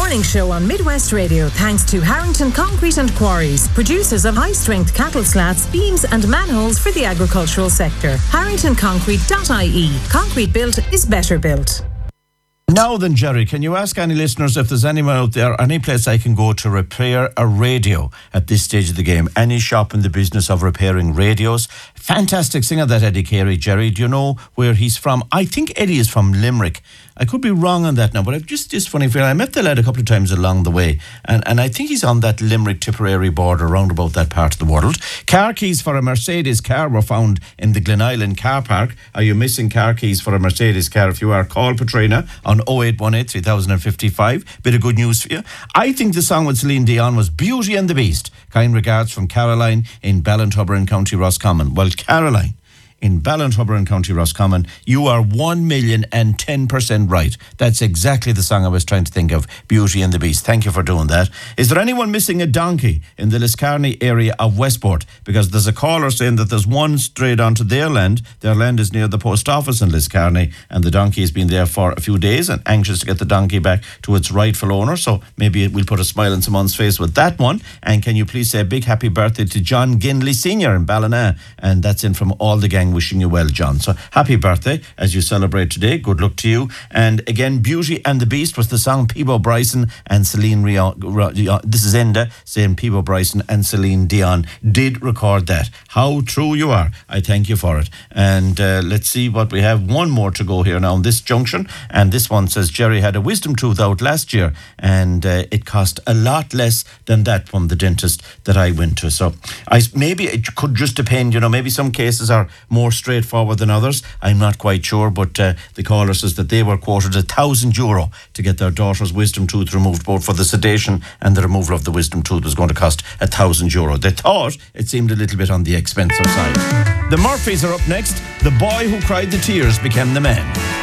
morning show on Midwest Radio thanks to Harrington Concrete and Quarries, producers of high-strength cattle slats, beams and manholes for the agricultural sector. HarringtonConcrete.ie. Concrete built is better built. Now then, Jerry, can you ask any listeners if there's anyone out there, any place I can go to repair a radio at this stage of the game? Any shop in the business of repairing radios? Fantastic singer, that Eddie Carey. Jerry, do you know where he's from? I think Eddie is from Limerick. I could be wrong on that now, but I've just this funny feeling. I met the lad a couple of times along the way, and I think he's on that Limerick-Tipperary border, around about that part of the world. Car keys for a Mercedes car were found in the Glen Island car park. Are you missing car keys for a Mercedes car? If you are, call Patrina on 0818 3055. Bit of good news for you. I think the song with Celine Dion was Beauty and the Beast. Kind regards from Caroline in Ballintubber in County Roscommon. Well, Caroline in Ballintubber in County Roscommon, you are 1,010% right. That's exactly the song I was trying to think of, Beauty and the Beast. Thank you for doing that. Is there anyone missing a donkey in the Liscarney area of Westport? Because there's a caller saying that there's one strayed onto their land. Their land is near the post office in Liscarney, and the donkey has been there for a few days and anxious to get the donkey back to its rightful owner. So maybe we'll put a smile on someone's face with that one. And can you please say a big happy birthday to John Ginley Sr. in Ballina? And that's in from all the gang, wishing you well, John. So happy birthday as you celebrate today. Good luck to you. And again, Beauty and the Beast was the song Peebo Bryson and Celine Dion. This is Enda saying Peebo Bryson and Celine Dion did record that. How true you are. I thank you for it. And let's see what we have. One more to go here now on this junction. And this one says, Jerry had a wisdom tooth out last year and it cost a lot less than that from the dentist that I went to. So maybe it could just depend, maybe some cases are more straightforward than others. I'm not quite sure, but the caller says that they were quoted €1,000 to get their daughter's wisdom tooth removed. Both for the sedation and the removal of the wisdom tooth was going to cost €1,000. They thought it seemed a little bit on the expensive side. The Murphys are up next. The boy who cried the tears became the man.